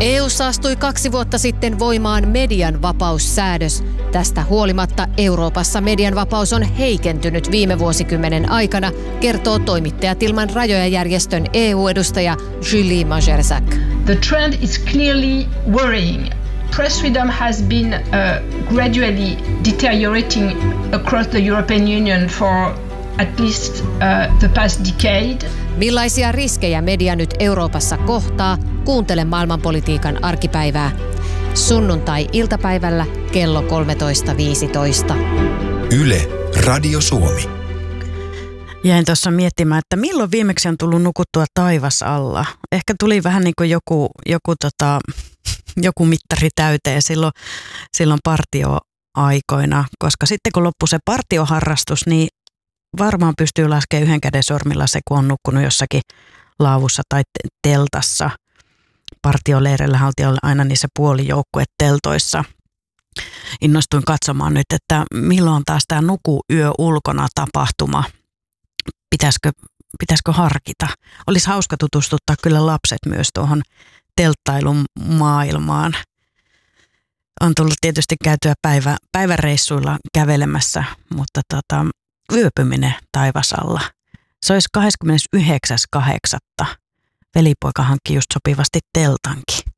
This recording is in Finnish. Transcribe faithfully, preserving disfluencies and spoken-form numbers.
E U:ssa astui kaksi vuotta sitten voimaan median vapaussäädös. Tästä huolimatta Euroopassa median vapaus on heikentynyt viime vuosikymmenen aikana, kertoo Toimittajat ilman rajoja -järjestön E U-edustaja Julie Majerczak. The trend is clearly worrying. Press freedom has been uh, gradually deteriorating across the European Union for at least uh, the past decade. Millaisia riskejä media nyt Euroopassa kohtaa? Kuuntele maailmanpolitiikan arkipäivää. Sunnuntai-iltapäivällä kello kolmetoista viisitoista. Yle, Radio Suomi. Jäin tuossa miettimään, että milloin viimeksi on tullut nukuttua taivas alla. Ehkä tuli vähän niin kuin joku, joku, tota, joku mittari täyteen silloin, silloin partioaikoina, koska sitten kun loppui se partioharrastus, niin varmaan pystyy laskemaan yhden käden sormilla se, kun on nukkunut jossakin laavussa tai teltassa. Partioleireillähän oltiin aina niissä puolijoukkueteltoissa. Innostuin katsomaan nyt, että milloin taas tämä nukuyö ulkona tapahtuma. Pitäisikö, pitäisikö harkita? Olisi hauska tutustuttaa kyllä lapset myös tuohon telttailun maailmaan. On tullut tietysti käytyä päivä, päiväreissuilla kävelemässä, mutta tota, yöpyminen taivasalla. Se olisi kahdeskymmenesyhdeksäs kahdeksatta Velipoika hankki just sopivasti teltankin.